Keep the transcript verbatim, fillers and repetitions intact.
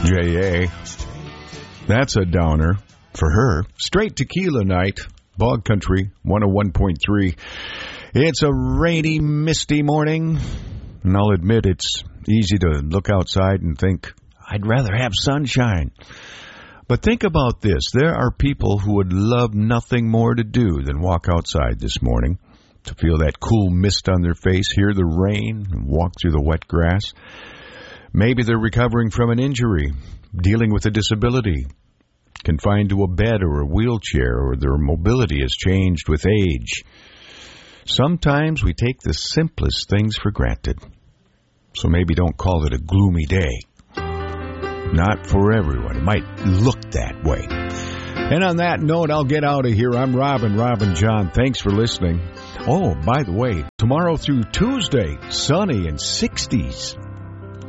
J A. That's a downer for her. Straight tequila night, Bog Country, one oh one point three. It's a rainy, misty morning, and I'll admit it's easy to look outside and think, I'd rather have sunshine. But think about this. There are people who would love nothing more to do than walk outside this morning, to feel that cool mist on their face, hear the rain, and walk through the wet grass. Maybe they're recovering from an injury, dealing with a disability, confined to a bed or a wheelchair, or their mobility has changed with age. Sometimes we take the simplest things for granted. So maybe don't call it a gloomy day. Not for everyone. It might look that way. And on that note, I'll get out of here. I'm Robin, Robin John. Thanks for listening. Oh, by the way, tomorrow through Tuesday, sunny and sixties.